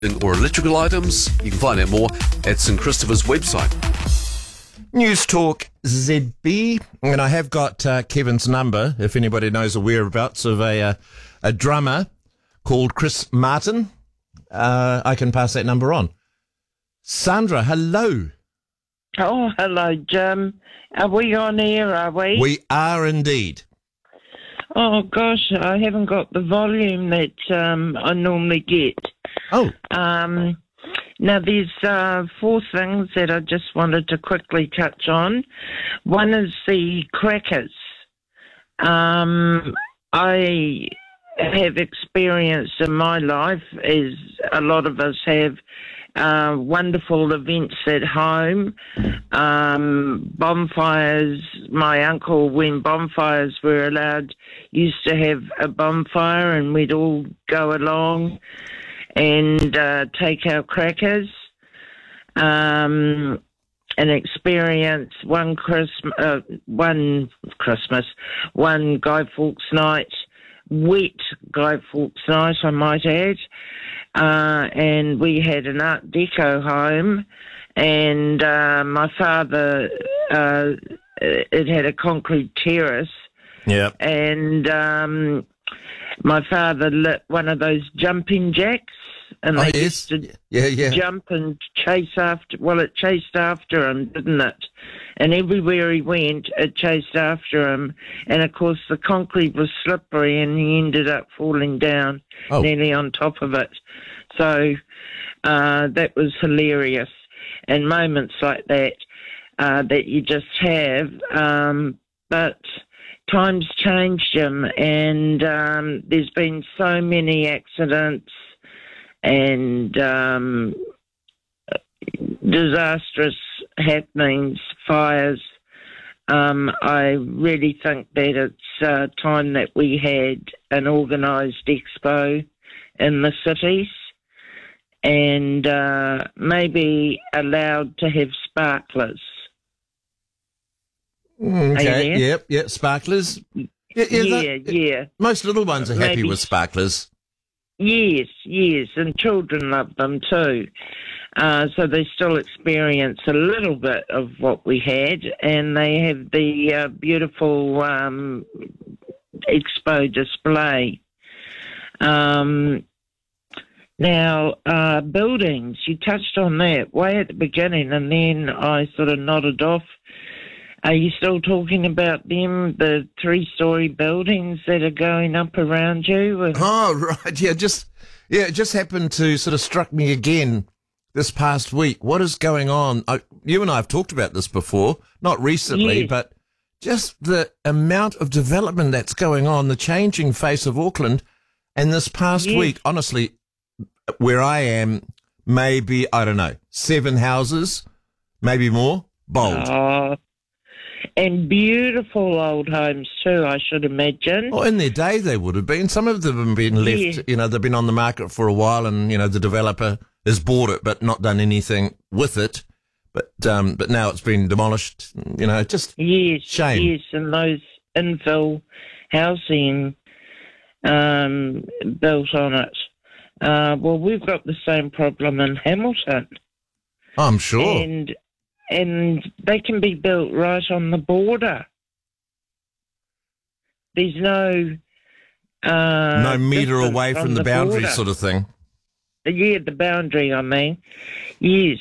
or electrical items. You can find out more at St Christopher's website. News Talk ZB, and I have got Kevin's number if anybody knows the whereabouts of a drummer called Chris Martin. I can pass that number on. Sandra, hello. Oh, hello, Jim. Are we on air, are we? We are indeed. Oh, gosh, I haven't got the volume that I normally get. Oh. Now, there's 4 things that I just wanted to quickly touch on. One is the crackers. I have experienced in my life, as a lot of us have, wonderful events at home, bonfires. My uncle, when bonfires were allowed, used to have a bonfire and we'd all go along and take our crackers and experience one Guy Fawkes night, wet Guy Fawkes night, I might add. And we had an Art Deco home, and my father, it had a concrete terrace. Yeah. And my father lit one of those jumping jacks, and they used to jump and chase after. Well, it chased after him, didn't it? And everywhere he went, it chased after him. And of course, the concrete was slippery, and he ended up falling down nearly on top of it. So that was hilarious. And moments like that that you just have, but times changed him, and there's been so many accidents and disastrous happenings, fires. I really think that it's time that we had an organised expo in the cities and maybe allowed to have sparklers. Okay, yep, sparklers. Yeah. Most little ones are happy with sparklers. Yes, and children love them too. So they still experience a little bit of what we had, and they have the beautiful expo display. Now, buildings, you touched on that way at the beginning, and then I sort of nodded off. Are you still talking about them, the 3-story buildings that are going up around you? Oh, right. It just happened to sort of struck me again this past week. What is going on? You and I have talked about this before, not recently, but just the amount of development that's going on, the changing face of Auckland. And this past week, honestly, where I am, maybe, 7 houses, maybe more, bold. Oh. And beautiful old homes too, I should imagine. Well, in their day they would have been. Some of them have been left, they've been on the market for a while and, the developer has bought it but not done anything with it. But now it's been demolished, just shame. Yes, and those infill housing built on it. Well, we've got the same problem in Hamilton. I'm sure. And they can be built right on the border. There's no metre away from the boundary border. Sort of thing. Yeah, the boundary, I mean. Yes.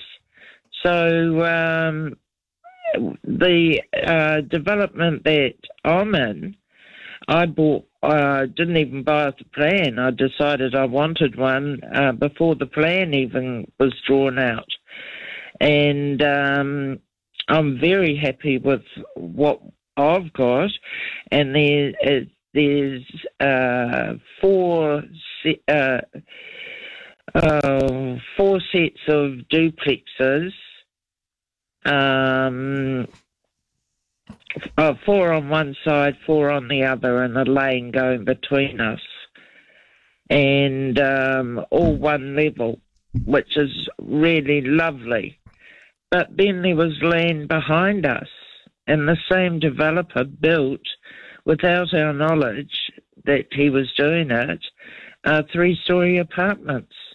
So the development that I'm in, I didn't even buy the plan. I decided I wanted one before the plan even was drawn out. And I'm very happy with what I've got. And there's 4 sets of duplexes, 4 on one side, 4 on the other, and a lane going between us. And all one level, which is really lovely. But then there was land behind us, and the same developer built, without our knowledge that he was doing it, 3-story apartments.